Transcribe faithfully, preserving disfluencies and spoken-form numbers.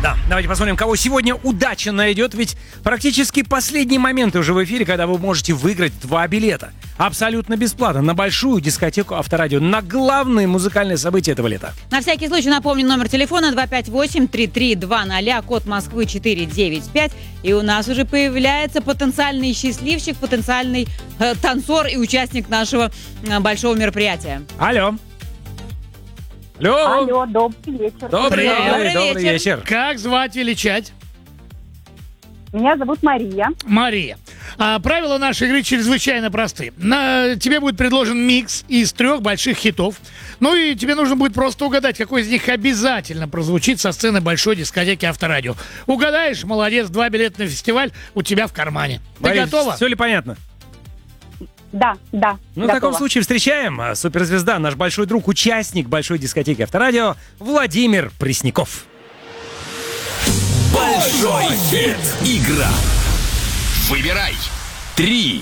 Да, давайте посмотрим, кого сегодня удача найдет, ведь практически последние моменты уже в эфире, когда вы можете выиграть два билета. Абсолютно бесплатно на большую дискотеку Авторадио, на главное музыкальное событие этого лета. На всякий случай напомню номер телефона два пять восемь три три два ноль, код Москвы четыре девять пять. И у нас уже появляется потенциальный счастливчик, потенциальный э, танцор и участник нашего э, большого мероприятия. Алло. Алло. Алло, добрый вечер. Добрый, Добрый добрый, добрый вечер. вечер. Как звать, величать? Меня зовут Мария. Мария. А, правила нашей игры чрезвычайно просты. На, тебе будет предложен микс из трех больших хитов. Ну и тебе нужно будет просто угадать, какой из них обязательно прозвучит со сцены большой дискотеки Авторадио. Угадаешь, молодец, два билета на фестиваль у тебя в кармане. Ты Мария, готова? Все ли понятно? Да, да. Ну, в готова. таком случае встречаем а, суперзвезда, наш большой друг, участник большой дискотеки Авторадио, Владимир Пресняков. Большой хит. Игра. Выбирай. Три,